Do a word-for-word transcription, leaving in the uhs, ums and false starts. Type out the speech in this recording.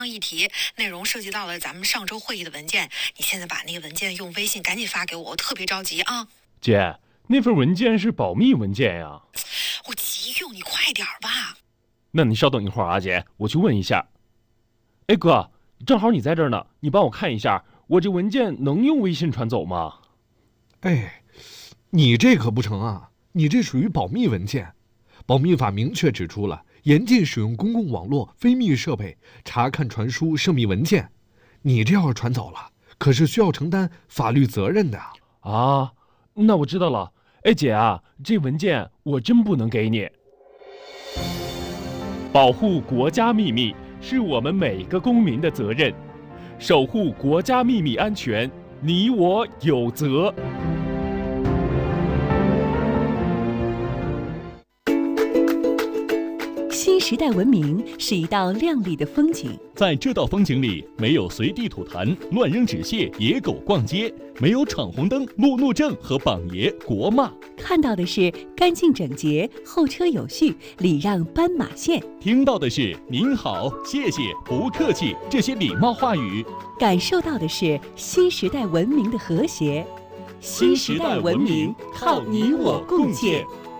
议题，内容涉及到了咱们上周会议的文件，你现在把那个文件用微信赶紧发给我，我特别着急啊！ 姐，那份文件是保密文件呀。 我急用，你快点吧。 那你稍等一会儿啊，姐，我去问一下。哎哥，正好你在这儿呢，你帮我看一下，我这文件能用微信传走吗？ 哎，你这可不成啊，你这属于保密文件。保密法明确指出了，严禁使用公共网络、非密设备查看、传输涉密文件。你这要是传走了，可是需要承担法律责任的啊。那我知道了。哎姐啊，这文件我真不能给你。保护国家秘密是我们每个公民的责任，守护国家秘密安全，你我有责。 新时代文明是一道亮丽的风景， 在这道风景里，没有随地吐痰、乱扔纸屑、野狗逛街，没有闯红灯、路怒症和榜爷国骂。 看到的是干净整洁、后车有序、礼让斑马线； 听到的是您好、谢谢、不客气这些礼貌话语； 感受到的是新时代文明的和谐。 新时代文明靠你我共建。